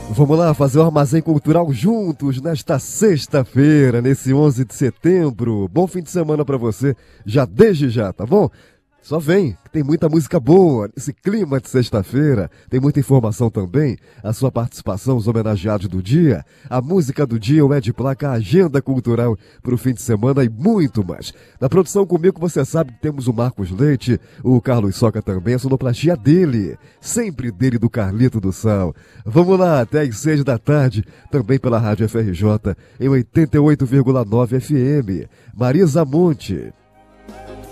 Vamos lá fazer o Armazém Cultural juntos nesta sexta-feira, nesse 11 de setembro. Bom fim de semana pra você, já desde já, tá bom? Só vem, que tem muita música boa nesse clima de sexta-feira. Tem muita informação também, a sua participação, os homenageados do dia, a música do dia, o É de Placa, a agenda cultural pro fim de semana e muito mais. Na produção comigo, você sabe que temos o Marcos Leite, o Carlos Soca também, a sonoplastia dele, sempre dele, do Carlito do Sal. Vamos lá, até às 6 da tarde, também pela Rádio FRJ, em 88,9 FM. Marisa Monte.